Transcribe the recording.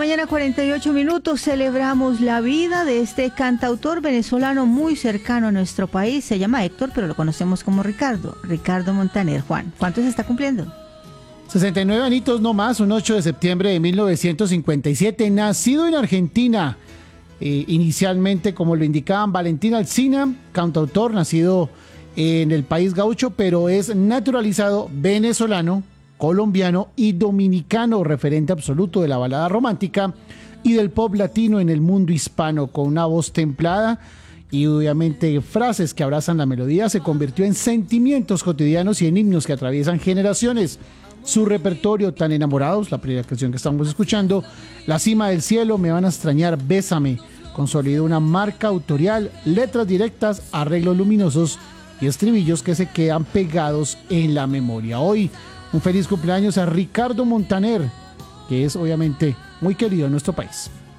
mañana, 48 minutos. Celebramos la vida de este cantautor venezolano muy cercano a nuestro país. Se llama Héctor, pero lo conocemos como Ricardo Montaner. Juan, ¿cuántos está cumpliendo? 69 añitos no más, un 8 de septiembre de 1957, nacido en Argentina. Inicialmente, como lo indicaban, Valentín Alsina, cantautor, nacido en el país gaucho, pero es naturalizado venezolano, colombiano y dominicano, referente absoluto de la balada romántica y del pop latino en el mundo hispano, con una voz templada y obviamente frases que abrazan la melodía. Se convirtió en sentimientos cotidianos y en himnos que atraviesan generaciones. Su repertorio, Tan enamorados, la primera canción que estamos escuchando, La cima del cielo, Me van a extrañar, Bésame, consolidó una marca autorial, letras directas, arreglos luminosos y estribillos que se quedan pegados en la memoria. Hoy, un feliz cumpleaños a Ricardo Montaner, que es obviamente muy querido en nuestro país.